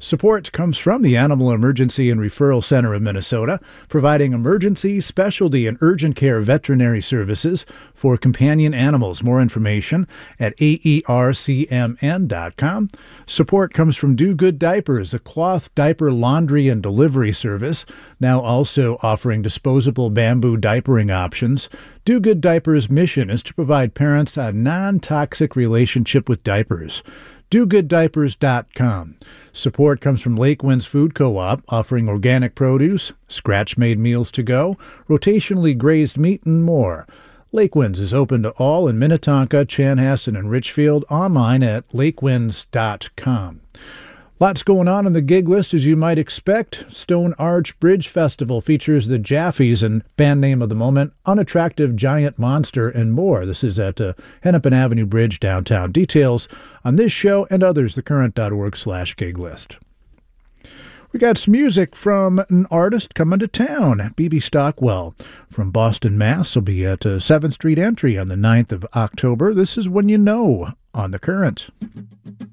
Support comes from the Animal Emergency and Referral Center of Minnesota, providing emergency, specialty, and urgent care veterinary services for companion animals. More information at aercmn.com. Support comes from Do Good Diapers, a cloth diaper laundry and delivery service, now also offering disposable bamboo diapering options. Do Good Diapers' mission is to provide parents a non-toxic relationship with diapers. DoGoodDiapers.com. Support comes from Lake Winds Food Co-op, offering organic produce, scratch-made meals to go, rotationally grazed meat, and more. Lake Winds is open to all in Minnetonka, Chanhassen, and Richfield, online at lakewinds.com. Lots going on the gig list, as you might expect. Stone Arch Bridge Festival features the Jaffies and band name of the moment, Unattractive Giant Monster, and more. This is at Hennepin Avenue Bridge, downtown. Details on this show and others, thecurrent.org/gig list. We got some music from an artist coming to town, B.B. Stockwell from Boston, Mass. Will be at 7th Street Entry on the 9th of October. This is When You Know on The Current.